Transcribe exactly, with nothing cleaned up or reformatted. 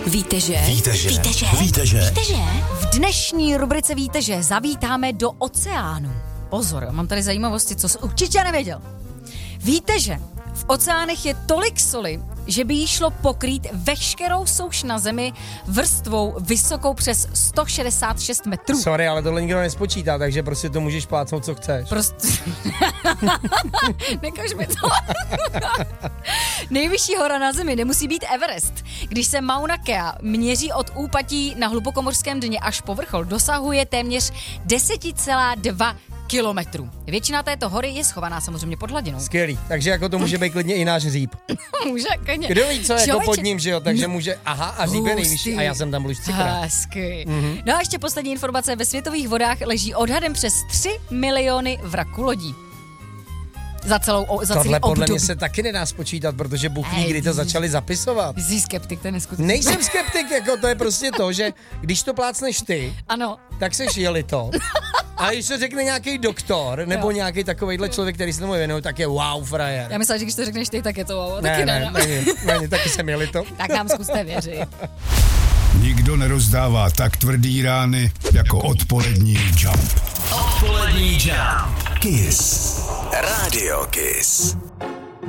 Víte, že? Víte, že? Víte, že? Víte, že? Víte, že? V dnešní rubrice Víte, že zavítáme do oceánu. Pozor, mám tady zajímavosti, co jsi určitě nevěděl. Víte, že v oceánech je tolik soli, že by jí šlo pokrýt veškerou souš na zemi vrstvou vysokou přes sto šedesát šest metrů. Sorry, ale tohle nikdo nespočítá, takže prostě to můžeš plácnout, co chceš. Prostě... Nekaž mi to. Nejvyšší hora na zemi nemusí být Everest. Když se Mauna Kea měří od úpatí na hlubokomorském dně až po vrchol, dosahuje téměř deset celá dva kilometrů. Většina této hory je schovaná samozřejmě pod hladinou. Skvělý, takže jako to může být klidně i náš Hříb. Může, klidně. Kdo ví, co je jako Člověče... pod ním, že jo, takže může, aha, a Hříb je nejvyšší a já jsem tam byl už třikrát. Hezky. Mm-hmm. No a ještě poslední informace, ve světových vodách leží odhadem přes tři miliony vraků lodí. Za celou za Tohle celý podle období. mě se taky nedá spočítat, protože Bůh ví, kdy to začali zapisovat. Jsi skeptik, to je neskutečné. Nejsem skeptik, jako to je prostě to, že když to plácneš ty, ano. tak seš jeli to. A když to řekne nějaký doktor, nebo jo. nějaký takovejhle člověk, který se tomu věnuje, tak je wow, frajer. Já myslím, že když to řekneš ty, tak je to wow. Ne, Taky ne, ne, ne, ne, ne, ne, taky jsem jeli to. Tak nám zkuste věřit. Nikdo nerozdává tak tvrdý rány jako odpolední Jump. Odpolední Jump. Kiss. Radio Kiss.